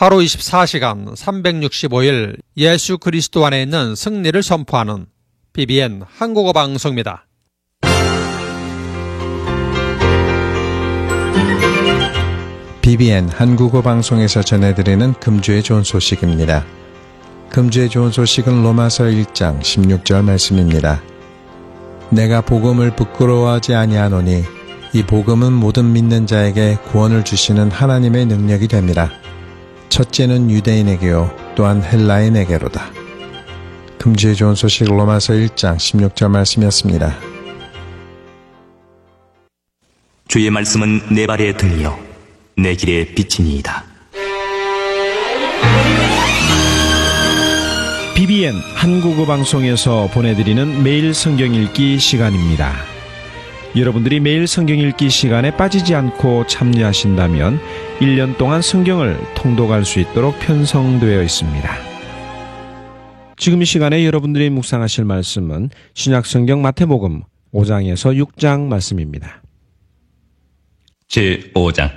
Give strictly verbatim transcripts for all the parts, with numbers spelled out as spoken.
하루 이십사 시간 삼백육십오 일 예수 그리스도 안에 있는 승리를 선포하는 비비엔 한국어 방송입니다. 비비엔 한국어 방송에서 전해드리는 금주의 좋은 소식입니다. 금주의 좋은 소식은 로마서 일 장 십육 절 말씀입니다. 내가 복음을 부끄러워하지 아니하노니 이 복음은 모든 믿는 자에게 구원을 주시는 하나님의 능력이 됩니다. 첫째는 유대인에게요 또한 헬라인에게로다. 금주의 좋은 소식 로마서 일 장 십육 절 말씀이었습니다. 주의 말씀은 내 발에 등이요 내 길에 비치니이다. 비비엔 한국어 방송에서 보내드리는 매일 성경 읽기 시간입니다. 여러분들이 매일 성경 읽기 시간에 빠지지 않고 참여하신다면 일 년 동안 성경을 통독할 수 있도록 편성되어 있습니다. 지금 이 시간에 여러분들이 묵상하실 말씀은 신약성경 마태복음 오 장에서 육 장 말씀입니다. 제오 장.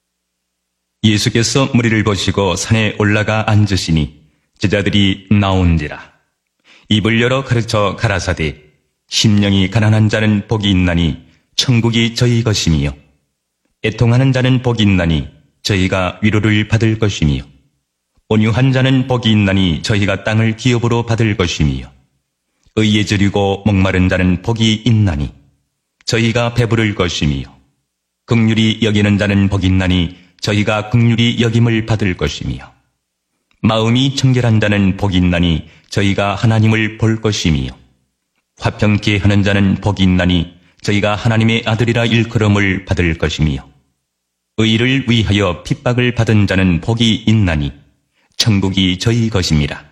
예수께서 무리를 보시고 산에 올라가 앉으시니 제자들이 나온지라. 입을 열어 가르쳐 가라사대 심령이 가난한 자는 복이 있나니 천국이 저희 것이며 애통하는 자는 복이 있나니 저희가 위로를 받을 것이며 온유한 자는 복이 있나니 저희가 땅을 기업으로 받을 것이며 의에 저리고 목마른 자는 복이 있나니 저희가 배부를 것이며 긍휼히 여기는 자는 복이 있나니 저희가 긍휼히 여김을 받을 것이며 마음이 청결한 자는 복이 있나니 저희가 하나님을 볼 것이며 화평케 하는 자는 복이 있나니 저희가 하나님의 아들이라 일컬음을 받을 것이며 의를 위하여 핍박을 받은 자는 복이 있나니 천국이 저희 것입니다.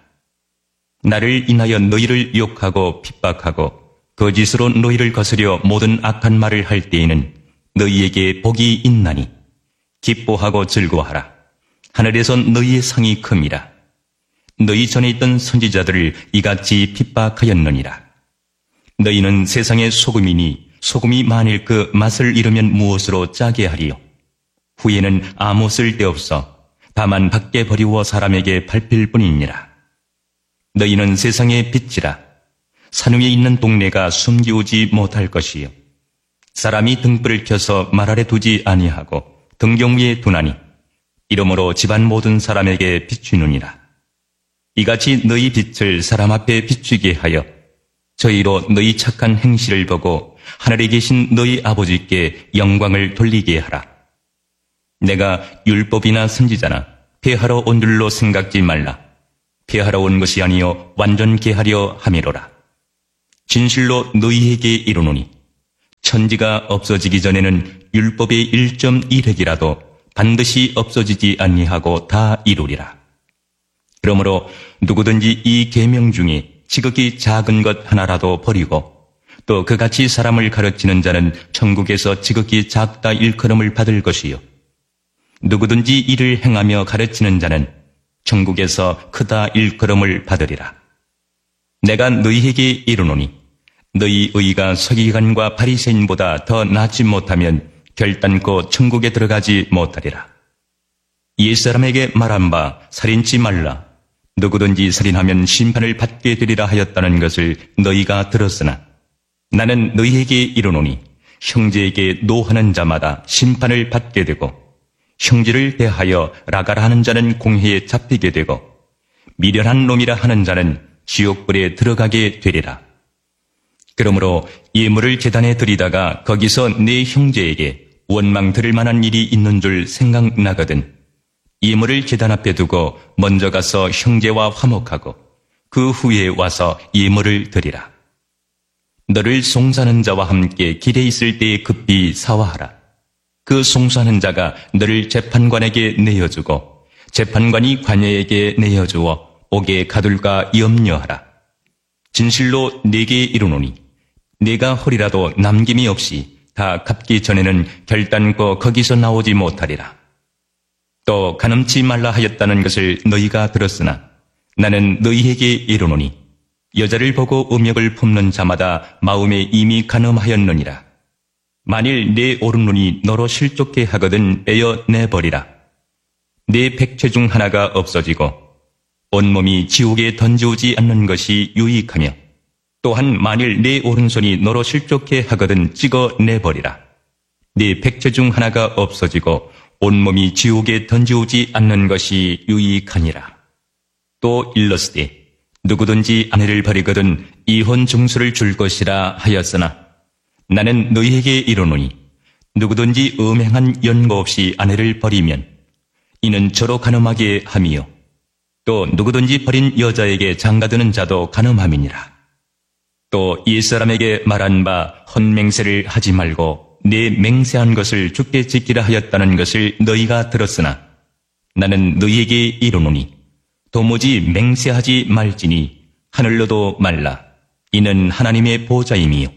나를 인하여 너희를 욕하고 핍박하고 거짓으로 너희를 거스려 모든 악한 말을 할 때에는 너희에게 복이 있나니 기뻐하고 즐거워하라. 하늘에서 너희의 상이 큼이라. 너희 전에 있던 선지자들을 이같이 핍박하였느니라. 너희는 세상의 소금이니 소금이 만일 그 맛을 잃으면 무엇으로 짜게 하리요? 후에는 아무 쓸데없어 다만 밖에 버리워 사람에게 밟힐 뿐이니라. 너희는 세상의 빛이라. 산 위에 있는 동네가 숨기우지 못할 것이요 사람이 등불을 켜서 말 아래 두지 아니하고 등경 위에 두나니 이러므로 집안 모든 사람에게 비추느니라. 이같이 너희 빛을 사람 앞에 비추게 하여 저희로 너희 착한 행실을 보고 하늘에 계신 너희 아버지께 영광을 돌리게 하라. 내가 율법이나 선지자나 폐하러 온 줄로 생각지 말라. 폐하러 온 것이 아니요 완전케 하려 함이로라. 진실로 너희에게 이르노니 천지가 없어지기 전에는 율법의 일 점 일 획이라도 반드시 없어지지 아니하고 다 이루리라. 그러므로 누구든지 이 계명 중에 지극히 작은 것 하나라도 버리고 또 그같이 사람을 가르치는 자는 천국에서 지극히 작다 일컬음을 받을 것이요 누구든지 이를 행하며 가르치는 자는 천국에서 크다 일컬음을 받으리라. 내가 너희에게 이르노니 너희 의가 서기관과 바리새인보다 더 낫지 못하면 결단코 천국에 들어가지 못하리라. 옛사람에게 말한 바 살인치 말라. 누구든지 살인하면 심판을 받게 되리라 하였다는 것을 너희가 들었으나 나는 너희에게 이르노니 형제에게 노하는 자마다 심판을 받게 되고 형제를 대하여 라가라 하는 자는 공회에 잡히게 되고 미련한 놈이라 하는 자는 지옥불에 들어가게 되리라. 그러므로 예물을 제단에 드리다가 거기서 내 형제에게 원망 들을 만한 일이 있는 줄 생각나거든 예물을 제단 앞에 두고 먼저 가서 형제와 화목하고 그 후에 와서 예물을 드리라. 너를 송사하는 자와 함께 길에 있을 때에 급히 사화하라. 그 송사하는 자가 너를 재판관에게 내어주고 재판관이 관예에게 내어주어 옥에 가둘까 염려하라. 진실로 네게 이르노니 네가 허리라도 남김이 없이 다 갚기 전에는 결단코 거기서 나오지 못하리라. 또 간음치 말라 하였다는 것을 너희가 들었으나 나는 너희에게 이르노니 여자를 보고 음욕을 품는 자마다 마음에 이미 간음하였느니라. 만일 내 오른눈이 너로 실족케 하거든 빼어 내버리라. 내 백체 중 하나가 없어지고 온몸이 지옥에 던지오지 않는 것이 유익하며 또한 만일 내 오른손이 너로 실족해 하거든 찍어내버리라. 네 백체 중 하나가 없어지고 온몸이 지옥에 던지오지 않는 것이 유익하니라. 또 일렀으되 누구든지 아내를 버리거든 이혼 증수를 줄 것이라 하였으나 나는 너희에게 이르노니 누구든지 음행한 연고 없이 아내를 버리면 이는 저로 간음하게 함이요 또 누구든지 버린 여자에게 장가드는 자도 간음함이니라. 또 옛사람에게 말한 바 헛맹세를 하지 말고 내 맹세한 것을 죽게 지키라 하였다는 것을 너희가 들었으나 나는 너희에게 이르노니 도무지 맹세하지 말지니 하늘로도 말라 이는 하나님의 보좌임이요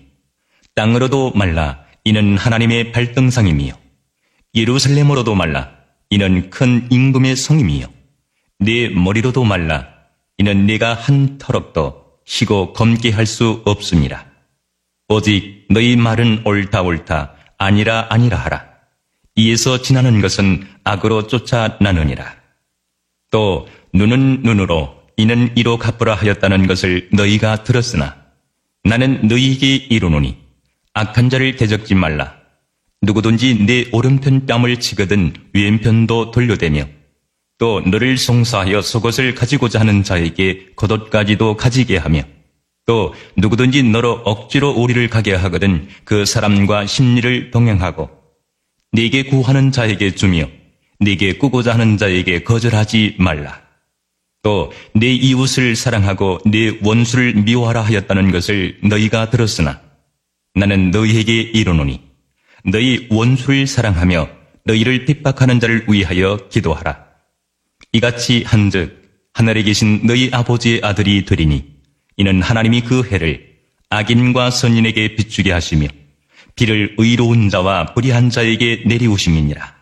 땅으로도 말라 이는 하나님의 발등상임이요 예루살렘으로도 말라 이는 큰 임금의 성임이요 네 머리로도 말라 이는 네가 한 터럭도 희고 검게 할 수 없습니다. 오직 너희 말은 옳다 옳다 아니라 아니라 하라. 이에서 지나는 것은 악으로 쫓아나느니라. 또 눈은 눈으로 이는 이로 갚으라 하였다는 것을 너희가 들었으나 나는 너희에게 이르노니 악한 자를 대적지 말라. 누구든지 내 오른편 뺨을 치거든 왼편도 돌려대며 또 너를 송사하여 속옷을 가지고자 하는 자에게 겉옷까지도 가지게 하며 또 누구든지 너로 억지로 우리를 가게 하거든 그 사람과 심리를 동행하고 네게 구하는 자에게 주며 네게 꾸고자 하는 자에게 거절하지 말라. 또 내 이웃을 사랑하고 내 원수를 미워하라 하였다는 것을 너희가 들었으나 나는 너희에게 이르노니 너희 원수를 사랑하며 너희를 핍박하는 자를 위하여 기도하라. 이같이 한즉 하늘에 계신 너희 아버지의 아들이 되리니 이는 하나님이 그 해를 악인과 선인에게 비추게 하시며 비를 의로운 자와 불의한 자에게 내리우심이니라.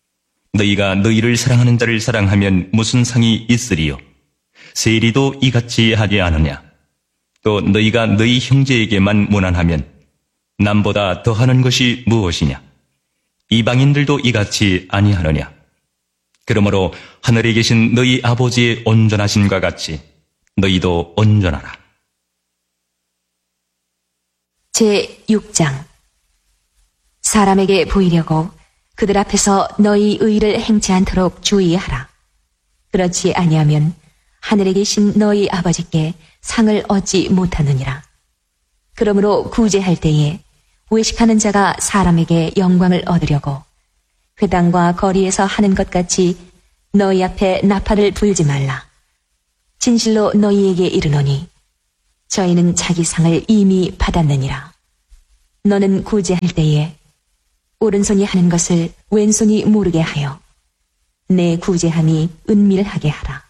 너희가 너희를 사랑하는 자를 사랑하면 무슨 상이 있으리요? 세리도 이같이 하지 않으냐? 또 너희가 너희 형제에게만 무난하면 남보다 더하는 것이 무엇이냐? 이방인들도 이같이 아니하느냐? 그러므로 하늘에 계신 너희 아버지의 온전하심과 같이 너희도 온전하라. 제육 장. 사람에게 보이려고 그들 앞에서 너희 의를 행치 않도록 주의하라. 그렇지 아니하면 하늘에 계신 너희 아버지께 상을 얻지 못하느니라. 그러므로 구제할 때에 외식하는 자가 사람에게 영광을 얻으려고 회당과 거리에서 하는 것 같이 너희 앞에 나팔을 불지 말라. 진실로 너희에게 이르노니 저희는 자기 상을 이미 받았느니라. 너는 구제할 때에 오른손이 하는 것을 왼손이 모르게 하여 내 구제함이 은밀하게 하라.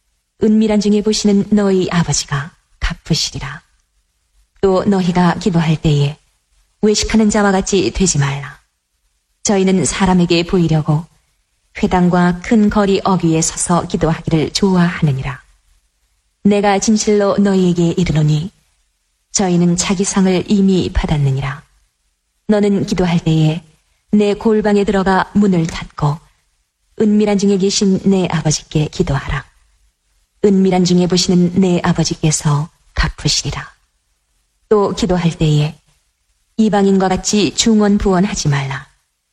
은밀한 중에 보시는 너희 아버지가 갚으시리라. 또 너희가 기도할 때에 외식하는 자와 같이 되지 말라. 저희는 사람에게 보이려고 회당과 큰 거리 어귀에 서서 기도하기를 좋아하느니라. 내가 진실로 너희에게 이르노니 저희는 자기 상을 이미 받았느니라. 너는 기도할 때에 내 골방에 들어가 문을 닫고 은밀한 중에 계신 내 아버지께 기도하라. 은밀한 중에 보시는 내 아버지께서 갚으시리라. 또 기도할 때에 이방인과 같이 중언부언하지 말라.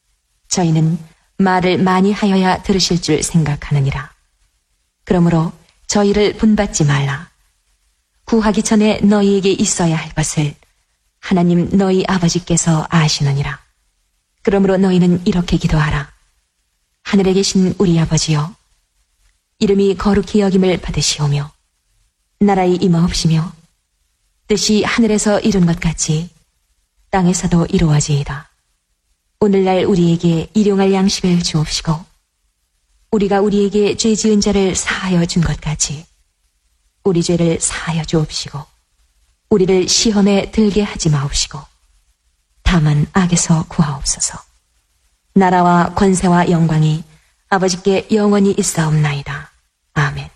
저희는 말을 많이 하여야 들으실 줄 생각하느니라. 그러므로 저희를 분받지 말라. 구하기 전에 너희에게 있어야 할 것을 하나님 너희 아버지께서 아시느니라. 그러므로 너희는 이렇게 기도하라. 하늘에 계신 우리 아버지여, 이름이 거룩히 여김을 받으시오며 나라의 임하옵시며 뜻이 하늘에서 이룬 것 같이 땅에서도 이루어지이다. 오늘날 우리에게 일용할 양식을 주옵시고 우리가 우리에게 죄 지은 자를 사하여 준 것 같이 우리 죄를 사하여 주옵시고 우리를 시험에 들게 하지 마옵시고 다만 악에서 구하옵소서. 나라와 권세와 영광이 아버지께 영원히 있사옵나이다. 아멘.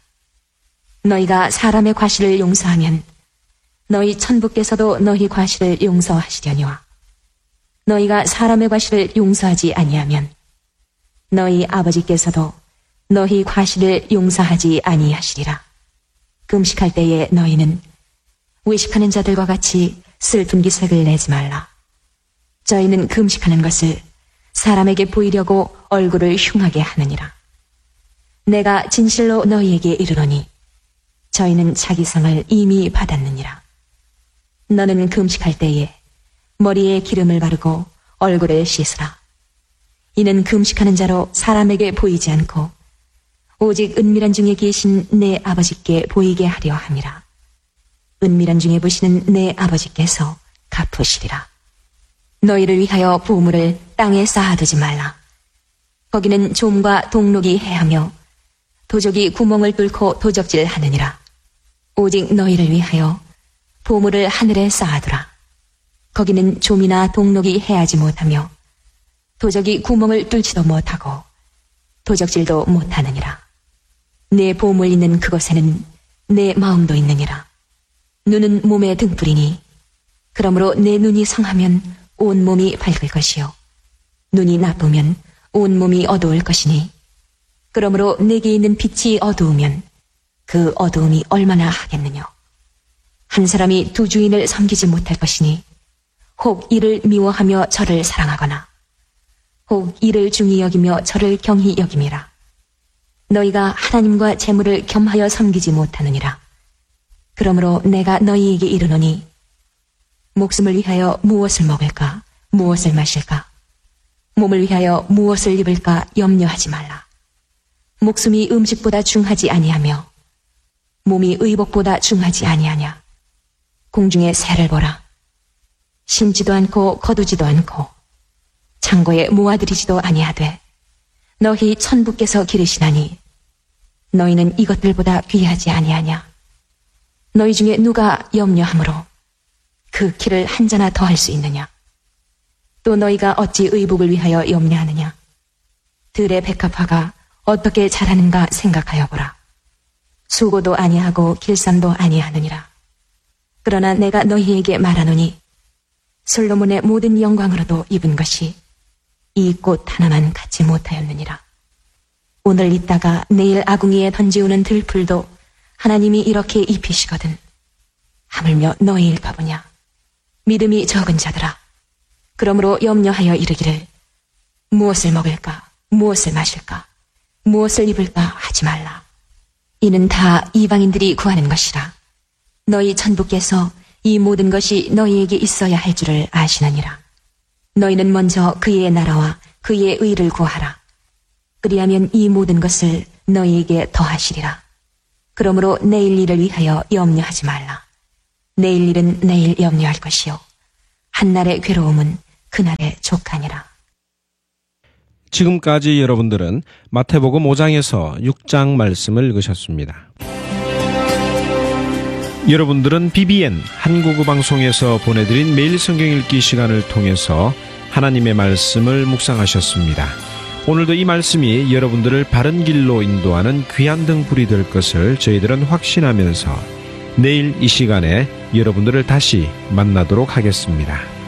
너희가 사람의 과실을 용서하면 너희 천부께서도 너희 과실을 용서하시려니와 너희가 사람의 과실을 용서하지 아니하면 너희 아버지께서도 너희 과실을 용서하지 아니하시리라. 금식할 때에 너희는 외식하는 자들과 같이 슬픈 기색을 내지 말라. 저희는 금식하는 것을 사람에게 보이려고 얼굴을 흉하게 하느니라. 내가 진실로 너희에게 이르노니 저희는 자기 상을 이미 받았느니라. 너는 금식할 때에 머리에 기름을 바르고 얼굴을 씻으라. 이는 금식하는 자로 사람에게 보이지 않고 오직 은밀한 중에 계신 내 아버지께 보이게 하려 함이라. 은밀한 중에 보시는 내 아버지께서 갚으시리라. 너희를 위하여 보물을 땅에 쌓아두지 말라. 거기는 좀과 동록이 해하며 도적이 구멍을 뚫고 도적질 하느니라. 오직 너희를 위하여 보물을 하늘에 쌓아두라. 거기는 좀이나 동록이 해하지 못하며 도적이 구멍을 뚫지도 못하고 도적질도 못하느니라. 내 보물 있는 그곳에는 내 마음도 있느니라. 눈은 몸의 등불이니 그러므로 내 눈이 성하면 온 몸이 밝을 것이요 눈이 나쁘면 온 몸이 어두울 것이니 그러므로 내게 있는 빛이 어두우면 그 어두움이 얼마나 하겠느냐. 한 사람이 두 주인을 섬기지 못할 것이니 혹 이를 미워하며 저를 사랑하거나 혹 이를 중히 여기며 저를 경히 여김이라. 너희가 하나님과 재물을 겸하여 섬기지 못하느니라. 그러므로 내가 너희에게 이르노니 목숨을 위하여 무엇을 먹을까 무엇을 마실까 몸을 위하여 무엇을 입을까 염려하지 말라. 목숨이 음식보다 중하지 아니하며 몸이 의복보다 중하지 아니하냐. 공중의 새를 보라. 심지도 않고 거두지도 않고 창고에 모아들이지도 아니하되 너희 천부께서 기르시나니 너희는 이것들보다 귀하지 아니하냐. 너희 중에 누가 염려함으로 그 키를 한 자나 더할 수 있느냐. 또 너희가 어찌 의복을 위하여 염려하느냐. 들의 백합화가 어떻게 자라는가 생각하여 보라. 수고도 아니하고 길쌈도 아니하느니라. 그러나 내가 너희에게 말하노니 솔로몬의 모든 영광으로도 입은 것이 이 꽃 하나만 갖지 못하였느니라. 오늘 있다가 내일 아궁이에 던지우는 들풀도 하나님이 이렇게 입히시거든. 하물며 너희일까 보냐. 믿음이 적은 자들아. 그러므로 염려하여 이르기를 무엇을 먹을까 무엇을 마실까 무엇을 입을까 하지 말라. 이는 다 이방인들이 구하는 것이라. 너희 천부께서 이 모든 것이 너희에게 있어야 할 줄을 아시느니라. 너희는 먼저 그의 나라와 그의 의를 구하라. 그리하면 이 모든 것을 너희에게 더하시리라. 그러므로 내일 일을 위하여 염려하지 말라. 내일 일은 내일 염려할 것이요 한날의 괴로움은 그날의 족하니라. 지금까지 여러분들은 마태복음 오 장에서 육 장 말씀을 읽으셨습니다. 여러분들은 비비엔 한국어 방송에서 보내드린 매일 성경 읽기 시간을 통해서 하나님의 말씀을 묵상하셨습니다. 오늘도 이 말씀이 여러분들을 바른 길로 인도하는 귀한 등불이 될 것을 저희들은 확신하면서 내일 이 시간에 여러분들을 다시 만나도록 하겠습니다.